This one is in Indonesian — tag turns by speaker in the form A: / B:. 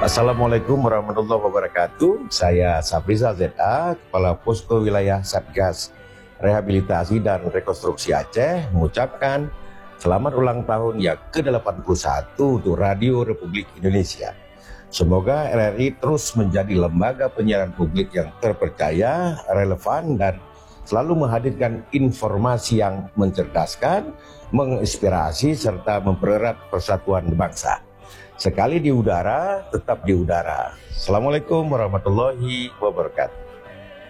A: Assalamualaikum warahmatullahi wabarakatuh. Saya Safrizal ZA, Kepala Posko Wilayah Satgas Rehabilitasi dan Rekonstruksi Aceh, mengucapkan selamat ulang tahun yang ke-81 untuk Radio Republik Indonesia. Semoga RRI terus menjadi lembaga penyiaran publik yang terpercaya, relevan, dan selalu menghadirkan informasi yang mencerdaskan, menginspirasi, serta mempererat persatuan bangsa. Sekali di udara, tetap di udara. Assalamualaikum warahmatullahi wabarakatuh.